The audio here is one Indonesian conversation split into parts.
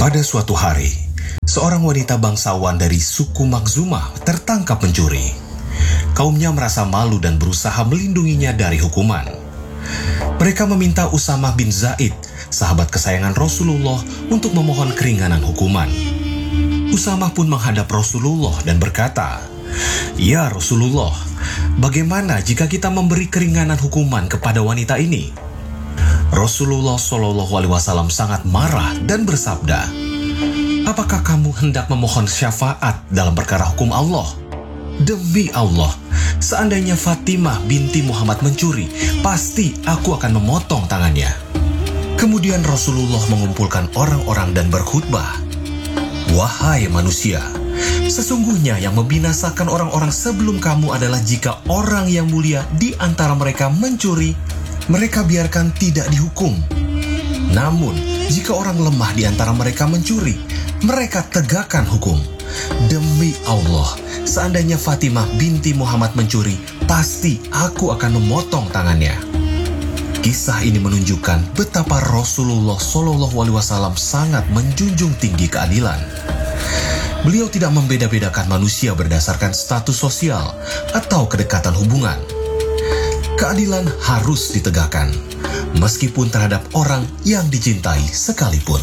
Pada suatu hari, seorang wanita bangsawan dari suku Makhzumah tertangkap mencuri. Kaumnya merasa malu dan berusaha melindunginya dari hukuman. Mereka meminta Usamah bin Zaid, sahabat kesayangan Rasulullah, untuk memohon keringanan hukuman. Usamah pun menghadap Rasulullah dan berkata, "Ya Rasulullah, bagaimana jika kita memberi keringanan hukuman kepada wanita ini?" Rasulullah Shallallahu Alaihi Wasallam sangat marah dan bersabda, "Apakah kamu hendak memohon syafaat dalam perkara hukum Allah? Demi Allah, seandainya Fatimah binti Muhammad mencuri, pasti aku akan memotong tangannya." Kemudian Rasulullah mengumpulkan orang-orang dan berkhutbah, "Wahai manusia, sesungguhnya yang membinasakan orang-orang sebelum kamu adalah jika orang yang mulia di antara mereka mencuri, mereka biarkan tidak dihukum. Namun, jika orang lemah di antara mereka mencuri, mereka tegakkan hukum. Demi Allah, seandainya Fatimah binti Muhammad mencuri, pasti aku akan memotong tangannya." Kisah ini menunjukkan betapa Rasulullah Shallallahu Alaihi Wasallam sangat menjunjung tinggi keadilan. Beliau tidak membeda-bedakan manusia berdasarkan status sosial atau kedekatan hubungan. Keadilan harus ditegakkan, meskipun terhadap orang yang dicintai sekalipun.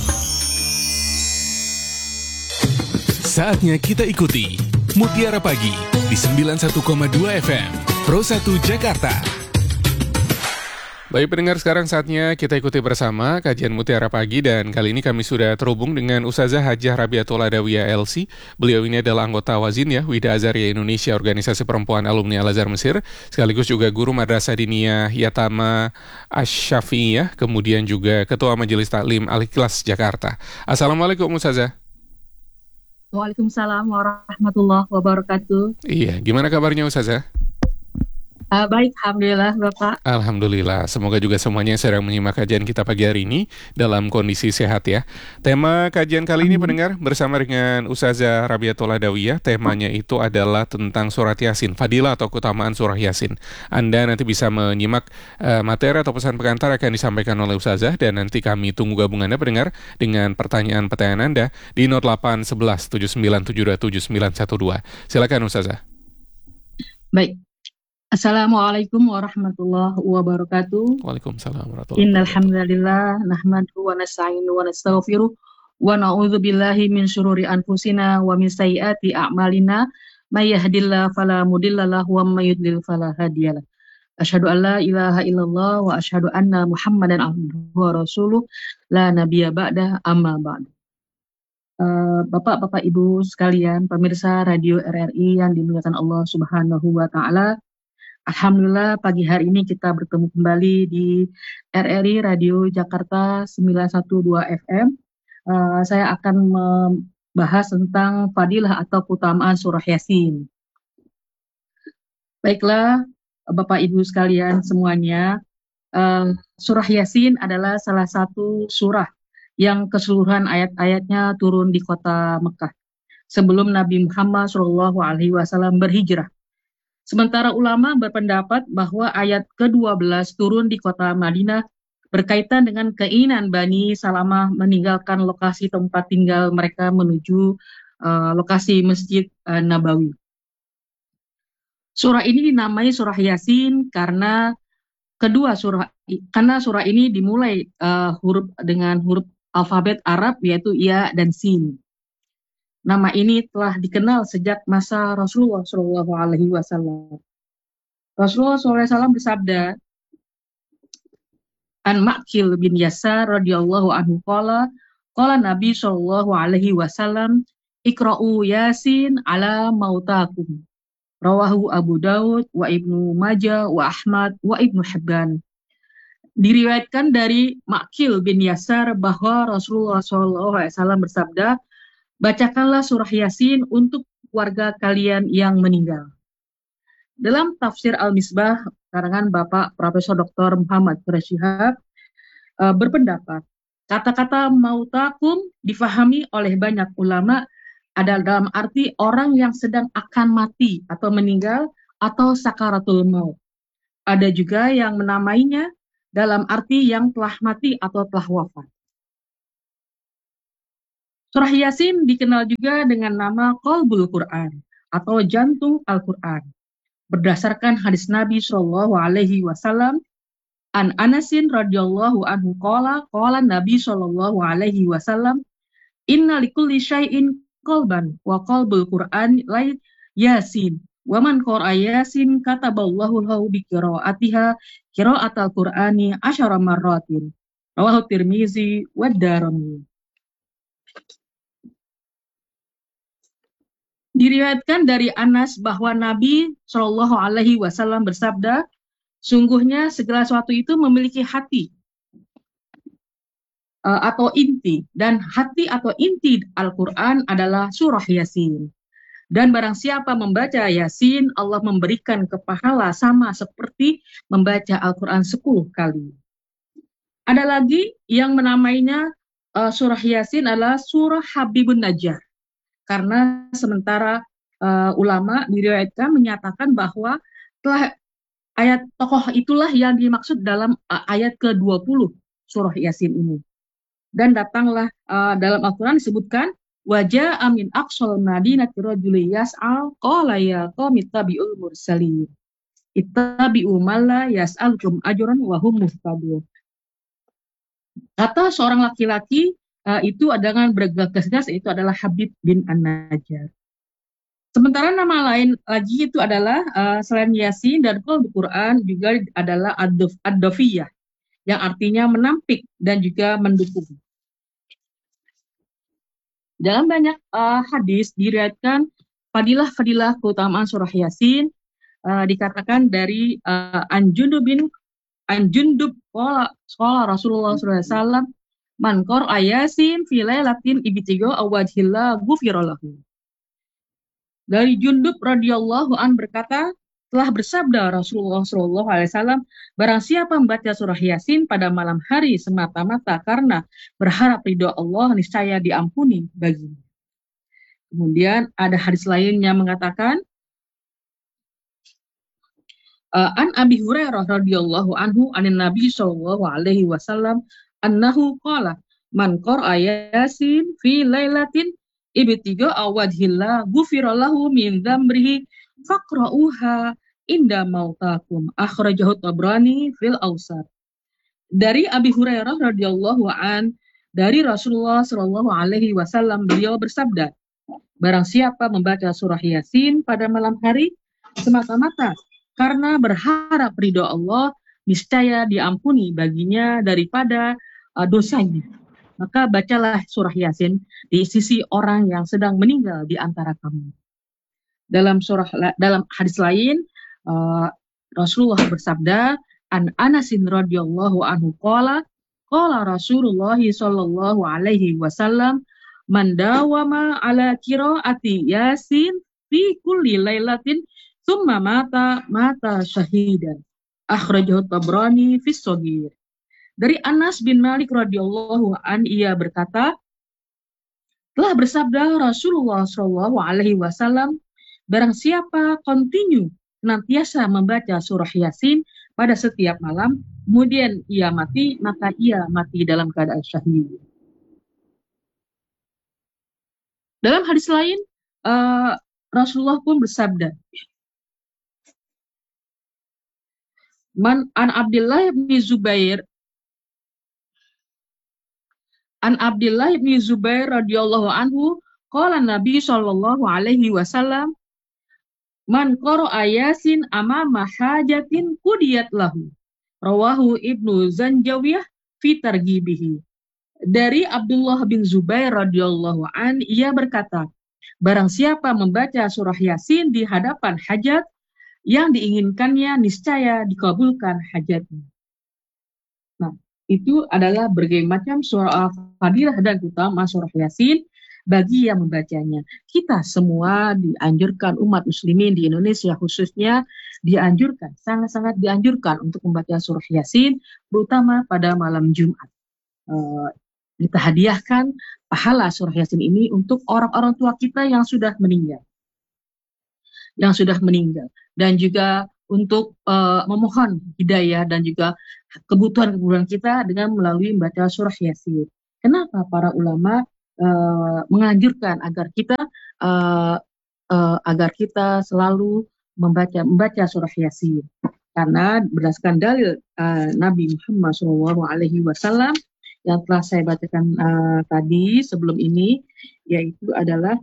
Saatnya kita ikuti Mutiara Pagi di 91,2 FM Pro 1 Jakarta. Baik pendengar, sekarang saatnya kita ikuti bersama kajian Mutiara Pagi, dan kali ini kami sudah terhubung dengan Ustazah Hajah Rabiatul Adawiyah LC. Beliau ini adalah anggota Wazin ya, Wida Azhariyah Indonesia, organisasi perempuan alumni Al-Azhar Mesir, sekaligus juga guru Madrasah Diniyah Yatama Asy-Syafi'iyah, kemudian juga Ketua Majelis Taklim Al-Ikhlas Jakarta. Assalamualaikum Ustazah. Waalaikumsalam warahmatullahi wabarakatuh. Iya, gimana kabarnya Ustazah? Baik, Alhamdulillah Bapak. Alhamdulillah, semoga juga semuanya sedang menyimak kajian kita pagi hari ini dalam kondisi sehat ya. Tema kajian kali ini pendengar bersama dengan Ustazah Rabiatul Adawiyah, temanya itu adalah tentang surat Yasin, fadilah atau keutamaan surah Yasin. Anda nanti bisa menyimak materi atau pesan pengantar akan disampaikan oleh Ustazah, dan nanti kami tunggu gabungannya pendengar dengan pertanyaan-pertanyaan Anda di 0811 7972 7912. Silakan Ustazah. Baik. Assalamualaikum warahmatullahi wabarakatuh. Waalaikumsalam warahmatullahi Innal wabarakatuh. hamdalillah nahmaduhu wa nasta'inu wa nastaghfiruh wa na'udzu billahi min syururi anfusina wa min sayyiati a'malina may yahdihillahu fala mudhillalah wa may yudlil fala hadiyalah. Asyhadu an la ilaha illallah wa asyhadu anna Muhammadan abduhu wa rasuluh la nabiyya ba'da amma ba'd. Bapak-bapak Ibu sekalian, pemirsa Radio RRI yang dimuliakan Allah Subhanahu wa taala. Alhamdulillah pagi hari ini kita bertemu kembali di RRI Radio Jakarta 912 FM. Saya akan membahas tentang fadilah atau keutamaan surah Yasin. Baiklah Bapak Ibu sekalian semuanya, surah Yasin adalah salah satu surah yang keseluruhan ayat-ayatnya turun di kota Mekah sebelum Nabi Muhammad SAW berhijrah. Sementara ulama berpendapat bahwa ayat ke-12 turun di kota Madinah berkaitan dengan keinginan Bani Salamah meninggalkan lokasi tempat tinggal mereka menuju lokasi Masjid Nabawi. Surah ini dinamai surah Yasin karena surah ini dimulai dengan huruf alfabet Arab yaitu Ya dan Sin. Nama ini telah dikenal sejak masa Rasulullah Shallallahu Alaihi Wasallam. Rasulullah SAW bersabda, "An Ma'qil bin Yasar radhiyallahu anhu qala Nabi Shallallahu Alaihi Wasallam, Iqra'u Yasin ala mautakum." Rawahu Abu Daud wa Ibnu Majah wa Ahmad wa Ibnu Hibban. Diriwayatkan dari Ma'qil bin Yasar bahwa Rasulullah SAW bersabda, "Bacakanlah surah Yasin untuk warga kalian yang meninggal." Dalam tafsir Al-Misbah, karangan Bapak Profesor Dr. Muhammad Shihab berpendapat, kata-kata mautakum difahami oleh banyak ulama adalah dalam arti orang yang sedang akan mati atau meninggal atau sakaratul maut. Ada juga yang menamainya dalam arti yang telah mati atau telah wafat. Surah Yasin dikenal juga dengan nama Qalbul Quran atau jantung Al-Quran. Berdasarkan hadis Nabi Shallallahu Alaihi Wasallam, an Anasin radhiyallahu anhu qala Nabi Shallallahu Alaihi Wasallam, inna likulli syai'in qalban wa qalbul Quran lai Yasin. Wa man qara'a Yasin kataballahu lahu bi qiraatiha qiraatal Qur'ani asyara marratin. Rawahu Tirmizi wa Darimi. Diriwayatkan dari Anas bahwa Nabi Shallallahu Alaihi Wasallam bersabda, sungguhnya segala sesuatu itu memiliki hati atau inti, dan hati atau inti Al-Quran adalah surah Yasin. Dan barang siapa membaca Yasin, Allah memberikan kepahala sama seperti membaca Al-Quran 10 kali. Ada lagi yang menamainya surah Yasin adalah surah Habibun Najjar. Karena sementara ulama diriwayatkan menyatakan bahwa telah ayat tokoh itulah yang dimaksud dalam ayat ke-20 surah Yasin ini. Dan datanglah dalam Al-Quran disebutkan wajah amin aqsal madinati rajulun yas'al qala ya qaumi tabi'ul mursalin ittabi'u man la yas'alukum ajran wa hum muhtadun. Kata seorang laki-laki itu dengan bergegas itu adalah Habib bin An-Najjar. Sementara nama lain lagi itu adalah selain Yasin dan Qalbul Quran juga adalah Ad-Dafiyah yang artinya menampik dan juga mendukung. Dalam banyak hadis diriwayatkan fadilah-fadilah keutamaan surah Yasin dikatakan dari An-Jundub qala Rasulullah SAW man qara'a Yasin fi lailatin ibtigo awajhillah ghufira lahu. Dari Jundub radhiyallahu an berkata, telah bersabda Rasulullah SAW, barang siapa membaca surah Yasin pada malam hari semata-mata karena berharap ridho Allah, niscaya diampuni baginya. Kemudian ada hadis lain yang mengatakan, an Abi Hurairah radhiyallahu anhu anin Nabi sallallahu alaihi wasallam annahu qala man qara'a Yasin fi lailatin ibtiga awajhillah ghufira lahu min dzamrihi faqra'uha inda mautakum akhrajahu Tabrani fil Awsat. Dari Abi Hurairah radhiyallahu an dari Rasulullah sallallahu alaihi wasallam beliau bersabda, barang siapa membaca surah Yasin pada malam hari semata-mata karena berharap ridho Allah, niscaya diampuni baginya daripada dosanya. Maka bacalah surah Yasin di sisi orang yang sedang meninggal di antara kamu. Dalam hadis lain, Rasulullah bersabda, an Anasin radhiyallahu anhu qala Rasulullah sallallahu alaihi wasallam man dawama ala qiraati Yasin fi kulli lailatin thumma mata syahidan. Akhrajahu Tabrani fi Shaghir. Dari Anas bin Malik radhiyallahu an ia berkata, telah bersabda Rasulullah sallallahu alaihi wasallam, barang siapa continue senantiasa membaca surah Yasin pada setiap malam, kemudian ia mati, maka ia mati dalam keadaan syahid. Dalam hadis lain, Rasulullah pun bersabda, an Abdullah bin Zubair radhiyallahu anhu qala Nabi sallallahu alaihi wasallam man qara'a Yasin amama hajatin qudiyat lahu. Rawahu Ibnu Zanjawiyah fi targhibihi. Dari Abdullah bin Zubair radhiyallahu an ia berkata, barang siapa membaca surah Yasin di hadapan hajat yang diinginkannya, niscaya dikabulkan hajatnya. Nah, itu adalah berbagai macam surah fadilah dan keutamaan surah Yasin bagi yang membacanya. Kita semua dianjurkan, umat muslimin di Indonesia khususnya dianjurkan, sangat-sangat dianjurkan untuk membaca surah Yasin, terutama pada malam Jumat. Kita hadiahkan pahala surah Yasin ini untuk orang-orang tua kita yang sudah meninggal. Dan juga untuk memohon hidayah dan juga kebutuhan kita dengan melalui membaca surah Yasin. Kenapa para ulama menganjurkan agar kita selalu membaca surah Yasin. Karena berdasarkan dalil Nabi Muhammad SAW yang telah saya bacakan tadi sebelum ini, yaitu adalah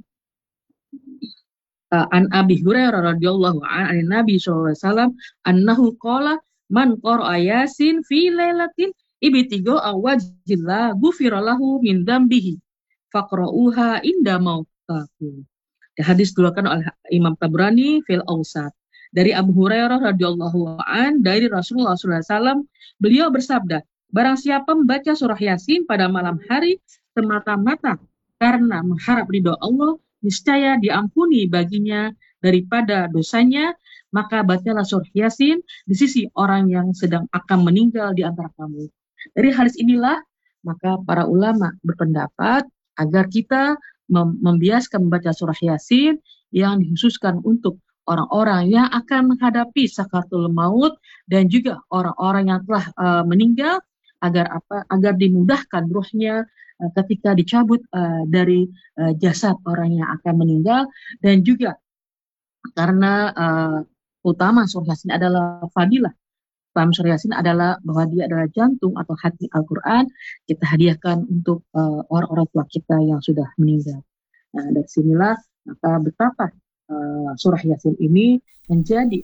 an Abi Hurairah radhiyallahu anhu Nabi SAW annahu qala man qara'a Yasin fi lailatin ibtigo awajillah ghufira lahu min dzambihi faqra'uha inda mautakum. Hadis dikeluarkan oleh Imam Tabrani fil Awsat. Dari Abu Hurairah radhiyallahu an dari Rasulullah SAW, beliau bersabda, barang siapa membaca surah Yasin pada malam hari semata-mata karena mengharap ridho Allah, niscaya diampuni baginya daripada dosanya, maka bacalah surah Yasin di sisi orang yang sedang akan meninggal di antara kamu. Dari hadis inilah, maka para ulama berpendapat agar kita membiasakan membaca surah Yasin yang dikhususkan untuk orang-orang yang akan menghadapi sakaratul maut dan juga orang-orang yang telah meninggal, agar dimudahkan ruhnya ketika dicabut dari jasad orang yang akan meninggal. Dan juga karena utama surah Yasin adalah fadilah, paham surah Yasin adalah bahwa dia adalah jantung atau hati Al-Quran, kita hadiahkan untuk orang-orang tua kita yang sudah meninggal. Nah, dari sinilah maka betapa surah Yasin ini menjadi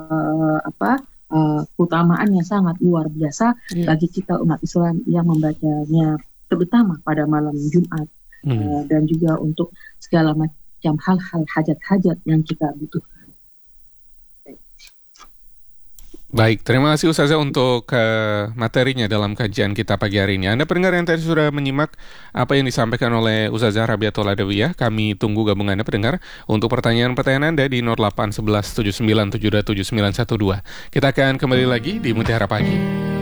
keutamaan yang sangat luar biasa bagi kita umat Islam yang membacanya, terutama pada malam Jumat, dan juga untuk segala macam hal-hal hajat-hajat yang kita butuhkan. Baik, terima kasih Ustazah untuk materinya dalam kajian kita pagi hari ini. Anda pendengar yang tadi sudah menyimak apa yang disampaikan oleh Ustazah Rabiatul Adawiyah. Kami tunggu gabungannya pendengar untuk pertanyaan-pertanyaan Anda di 0811 79 72 7912. Kita akan kembali lagi di Mutiara Pagi.